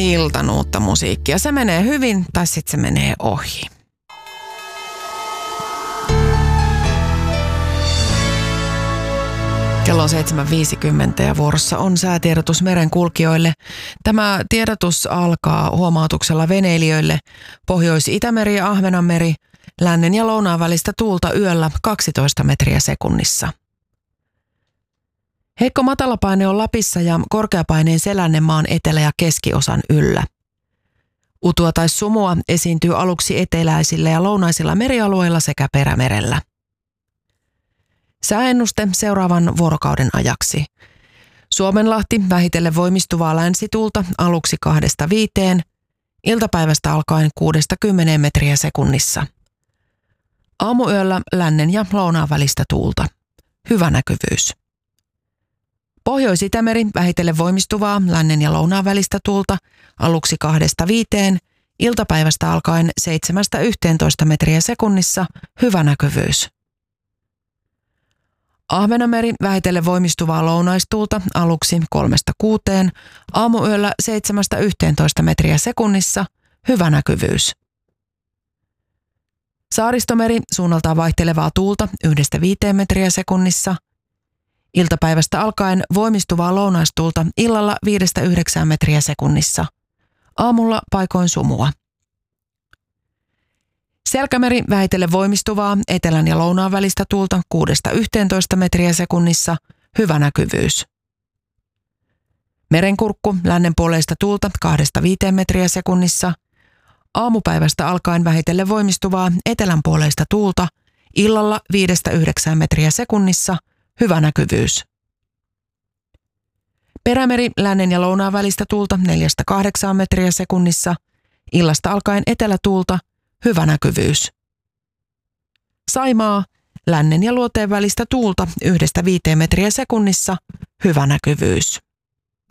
iltanuutta musiikkia. Se menee hyvin tai sitten se menee ohi. Kello on 7.50 ja vuorossa on säätiedotus merenkulkijoille. Tämä tiedotus alkaa huomautuksella veneilijöille. Pohjois-Itämeri ja Ahvenanmeri, lännen ja lounaan välistä tuulta yöllä 12 metriä sekunnissa. Heikko matalapaine on Lapissa ja korkeapaineen selänne maan etelä- ja keskiosan yllä. Utua tai sumua esiintyy aluksi eteläisillä ja lounaisilla merialueilla sekä perämerellä. Sääennuste seuraavan vuorokauden ajaksi. Suomenlahti vähitellen voimistuvaa länsituulta aluksi 2-5, iltapäivästä alkaen 6-10 metriä sekunnissa. Aamuyöllä lännen ja lounaan välistä tuulta. Hyvä näkyvyys. Pohjois-Itämeri vähitellen voimistuvaa lännen ja lounaan välistä tuulta aluksi 2-5, iltapäivästä alkaen 7-11 metriä sekunnissa. Hyvä näkyvyys. Ahvenanmeri vähitellen voimistuvaa lounaistuulta aluksi 3-6, aamuyöllä 7-11 metriä sekunnissa. Hyvä näkyvyys. Saaristomeri suunnaltaan vaihtelevaa tuulta 1-5 metriä sekunnissa. Iltapäivästä alkaen voimistuvaa lounaistuulta illalla 5-9 metriä sekunnissa. Aamulla paikoin sumua. Selkämeri vähitellen voimistuvaa etelän ja lounaan välistä tuulta 6-11 metriä sekunnissa. Hyvä näkyvyys. Merenkurkku lännenpuoleista tuulta 2-5 metriä sekunnissa. Aamupäivästä alkaen vähitellen voimistuvaa etelänpuoleista tuulta illalla 5-9 metriä sekunnissa. Hyvä näkyvyys. Perämeri lännen ja lounaan välistä tuulta 4-8 metriä sekunnissa. Illasta alkaen etelätuulta. Hyvä näkyvyys. Saimaa lännen ja luoteen välistä tuulta 1-5 metriä sekunnissa. Hyvä näkyvyys.